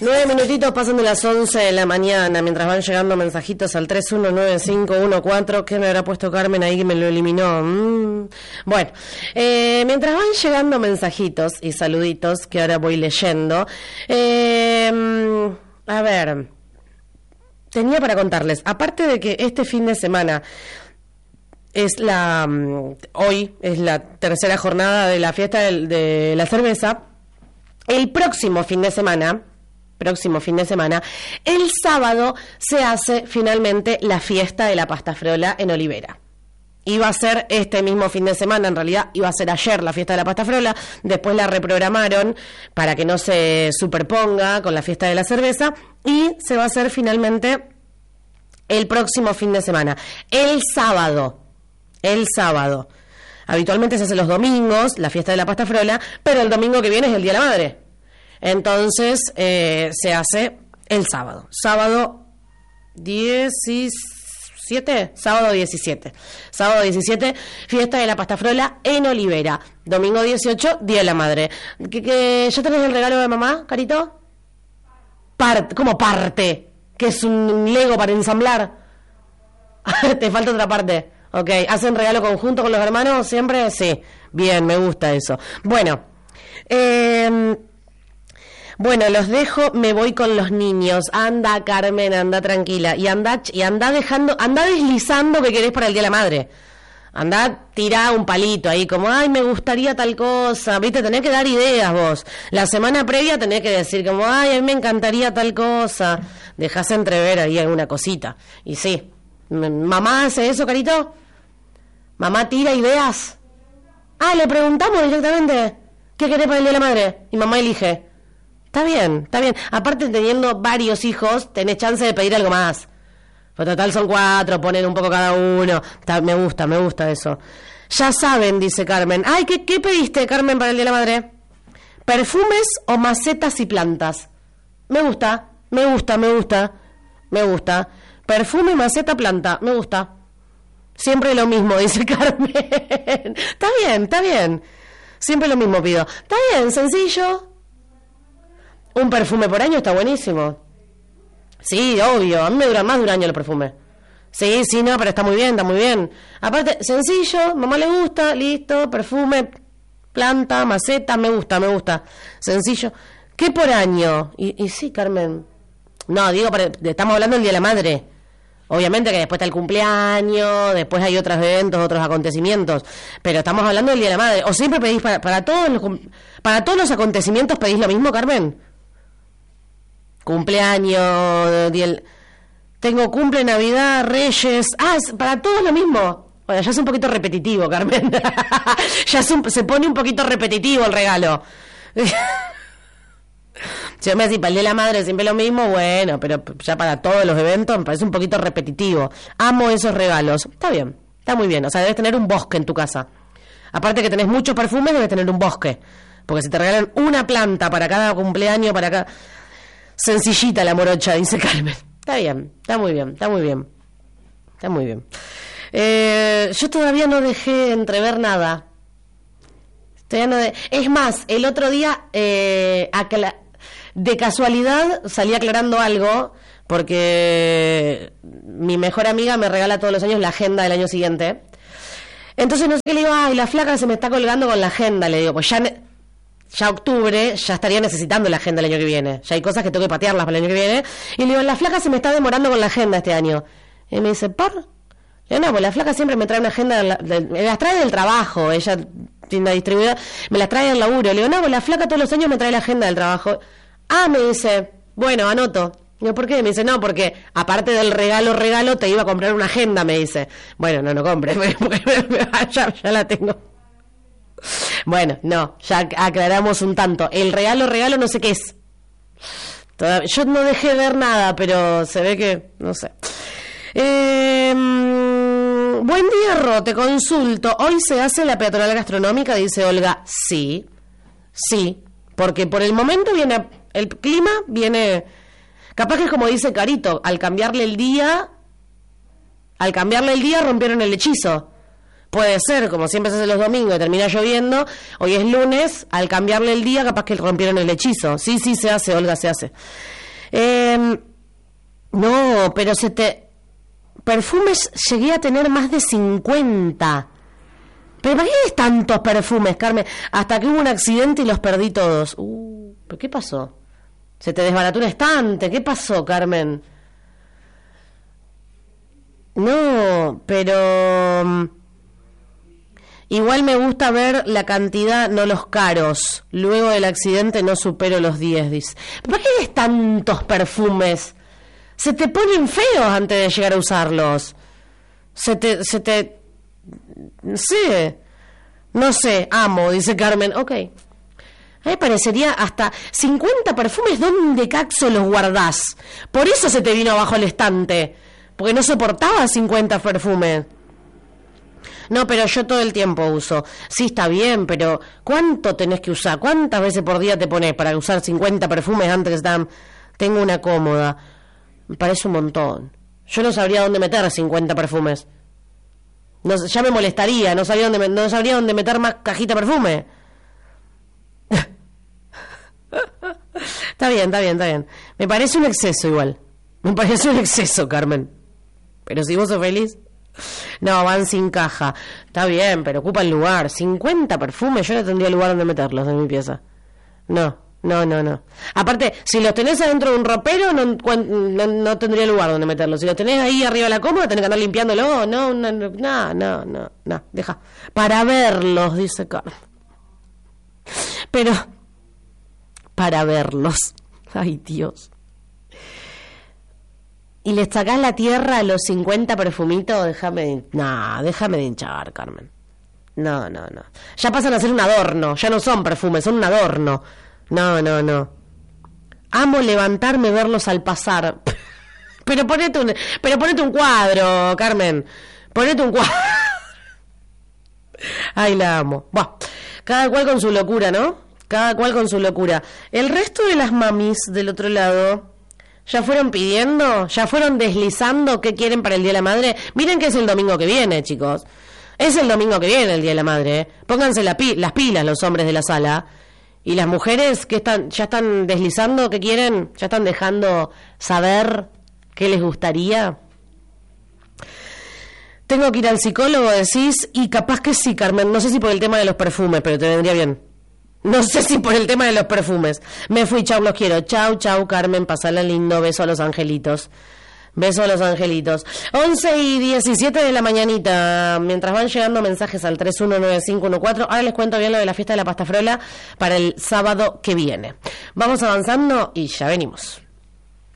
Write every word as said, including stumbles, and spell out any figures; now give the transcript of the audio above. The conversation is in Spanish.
Nueve minutitos pasan de las once de la mañana, mientras van llegando mensajitos al tres uno nueve cinco uno cuatro. ¿Qué me habrá puesto Carmen ahí que me lo eliminó? Mm. Bueno, eh, mientras van llegando mensajitos y saluditos, que ahora voy leyendo, eh, a ver, tenía para contarles, aparte de que este fin de semana es la, hoy es la tercera jornada de la fiesta de, de la cerveza, el próximo fin de semana, próximo fin de semana, el sábado se hace finalmente la fiesta de la pasta frola en Olivera. Iba a ser este mismo fin de semana, en realidad iba a ser ayer la fiesta de la pasta frola, después la reprogramaron para que no se superponga con la fiesta de la cerveza y se va a hacer finalmente el próximo fin de semana, el sábado, el sábado. Habitualmente se hace los domingos, la fiesta de la pasta frola, pero el domingo que viene es el Día de la Madre. Entonces eh, se hace el sábado, sábado diecisiete, sábado diecisiete, sábado diecisiete, fiesta de la pasta frola en Olivera, domingo dieciocho, Día de la Madre. ¿Que, que ¿Ya tenés el regalo de mamá, Carito? Parte, ¿cómo parte? ¿Que es un Lego para ensamblar? Te falta otra parte. Ok, ¿hacen regalo conjunto con los hermanos siempre? Sí, bien, me gusta eso. Bueno, eh... Bueno, los dejo, me voy con los niños. Anda, Carmen, anda tranquila. Y anda, y anda dejando, anda deslizando que querés para el Día de la Madre. Anda, tirá un palito ahí, como, ay, me gustaría tal cosa. Viste, tenés que dar ideas vos. La semana previa tenés que decir como, ay, a mí me encantaría tal cosa. Dejás entrever ahí alguna cosita. Y sí, ¿mamá hace eso, Carito? ¿Mamá tira ideas? Ah, le preguntamos directamente, ¿qué querés para el Día de la Madre? Y mamá elige. Está bien, está bien. Aparte, teniendo varios hijos, tenés chance de pedir algo más. Pero total son cuatro, ponen un poco cada uno. Está, me gusta, me gusta eso. Ya saben, dice Carmen. Ay, ¿qué, qué pediste, Carmen, para el Día de la Madre? ¿Perfumes o macetas y plantas? Me gusta, me gusta, me gusta, me gusta. Perfume, maceta, planta, me gusta. Siempre lo mismo, dice Carmen. Está bien, está bien. Siempre lo mismo pido. Está bien, sencillo. Un perfume por año está buenísimo. Sí, obvio. A mí me duran más de un año los perfumes. Sí, sí, no, pero está muy bien, está muy bien. Aparte, sencillo, mamá le gusta, listo, perfume, planta, maceta, me gusta, me gusta. Sencillo. ¿Qué por año? Y, y sí, Carmen. No, digo, estamos hablando del Día de la Madre. Obviamente que después está el cumpleaños, después hay otros eventos, otros acontecimientos, pero estamos hablando del Día de la Madre. ¿O siempre pedís para, para todos los para todos los acontecimientos pedís lo mismo, Carmen? Cumpleaños, día, tengo cumple, Navidad, Reyes, ah, es para todos lo mismo. Bueno, ya es un poquito repetitivo, Carmen. Ya es un, se pone un poquito repetitivo el regalo. Si yo me decís, para el Día de la Madre siempre lo mismo, bueno, pero ya para todos los eventos me parece un poquito repetitivo. Amo esos regalos. Está bien, está muy bien. O sea, debes tener un bosque en tu casa. Aparte que tenés muchos perfumes, debes tener un bosque. Porque si te regalan una planta para cada cumpleaños, para cada... Sencillita la morocha, dice Carmen. Está bien, está muy bien, está muy bien. Está muy bien. Eh, yo todavía no dejé entrever nada. Todavía no de... Es más, el otro día... Eh, acla... De casualidad salí aclarando algo, porque mi mejor amiga me regala todos los años la agenda del año siguiente. Entonces no sé qué le digo, ay, la flaca se me está colgando con la agenda. Le digo, pues ya, ne- ya octubre, ya estaría necesitando la agenda el año que viene. Ya hay cosas que tengo que patearlas para el año que viene. Y le digo, la flaca se me está demorando con la agenda este año. Y me dice, ¿por? Le digo, no, pues la flaca siempre me trae una agenda, de la, de, me las trae del trabajo, ella tiene una distribuidora, me las trae del laburo. Le digo, no, pues la flaca todos los años me trae la agenda del trabajo. Ah, me dice, bueno, anoto. Digo, ¿por qué? Me dice, no, porque aparte del regalo, regalo, te iba a comprar una agenda, me dice. Bueno, no, no compres, ya, ya la tengo. Bueno, no, ya aclaramos un tanto. El regalo, regalo, no sé qué es. Todavía, yo no dejé ver nada, pero se ve que, no sé. Eh, buen día, Ro, te consulto. ¿Hoy se hace la peatonal gastronómica? Dice Olga. Sí, sí, porque por el momento viene... El clima viene, capaz que es como dice Carito, al cambiarle el día, al cambiarle el día rompieron el hechizo, puede ser, como siempre se hace los domingos y termina lloviendo, hoy es lunes, al cambiarle el día capaz que rompieron el hechizo. Sí, sí, se hace, Olga, se hace. Eh, no, pero se te... Perfumes llegué a tener más de cincuenta. ¿Pero para qué tienes tantos perfumes, Carmen? Hasta que hubo un accidente y los perdí todos. Uh, ¿pero qué pasó? Se te desbarató un estante. ¿Qué pasó, Carmen? No, pero... Igual me gusta ver la cantidad, no los caros. Luego del accidente no supero los diez, dice. ¿Para qué tienes tantos perfumes? Se te ponen feos antes de llegar a usarlos. Se te... Se te no sé. No sé, amo, dice Carmen. Ok. A mí me parecería hasta cincuenta perfumes. ¿Dónde caxo los guardás? Por eso se te vino abajo el estante. Porque no soportaba cincuenta perfumes. No, pero yo todo el tiempo uso. Sí, está bien, pero ¿cuánto tenés que usar? ¿Cuántas veces por día te pones para usar cincuenta perfumes antes que están? Tengo una cómoda. Me parece un montón. Yo no sabría dónde meter cincuenta perfumes. No, ya me molestaría, no sabría dónde, no sabría dónde meter más cajita de perfume. Está bien, está bien, está bien. Me parece un exceso igual. Me parece un exceso, Carmen. Pero si vos sos feliz... No, van sin caja. Está bien, pero ocupan lugar. cincuenta perfumes, yo no tendría lugar donde meterlos en mi pieza. No, no, no, no. Aparte, si los tenés adentro de un ropero, no, no, no tendría lugar donde meterlos. Si los tenés ahí arriba de la cómoda, tenés que andar limpiándolo. No, no, no, no, no, no, no. Deja. Para verlos, dice Carmen. Pero, para verlos. Ay, Dios. ¿Y les sacás la tierra a los cincuenta perfumitos? Déjame de... No, déjame de hinchar, Carmen. No, no, no. Ya pasan a ser un adorno. Ya no son perfumes, son un adorno. No, no, no. Amo levantarme, verlos al pasar. Pero ponete un, pero ponete un cuadro, Carmen. Ponete un cuadro. Ay, la amo. Buah. Cada cual con su locura, ¿no? Cada cual con su locura. El resto de las mamis del otro lado... ¿Ya fueron pidiendo? ¿Ya fueron deslizando qué quieren para el Día de la Madre? Miren que es el domingo que viene, chicos. Es el domingo que viene el Día de la Madre. ¿eh? Pónganse la pi- las pilas los hombres de la sala. Y las mujeres que están, ya están deslizando qué quieren. ¿Ya están dejando saber qué les gustaría? Tengo que ir al psicólogo, decís. Y capaz que sí, Carmen. No sé si por el tema de los perfumes, pero te vendría bien. No sé si por el tema de los perfumes. Me fui, chau, los quiero. Chau, chau, Carmen, pasala lindo. Beso a los angelitos. Beso a los angelitos. once y diecisiete de la mañanita. Mientras van llegando mensajes al tres uno nueve cinco uno cuatro. Ahora les cuento bien lo de la fiesta de la pasta frola para el sábado que viene. Vamos avanzando y ya venimos.